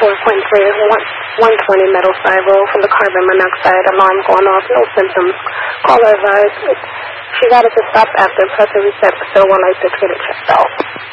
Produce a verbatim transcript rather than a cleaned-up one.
four point three, one twenty metal cyro from the carbon monoxide. Alarm going off, no symptoms. Caller advised. She got it to stop after pressure reset, but still one light six minutes checked out.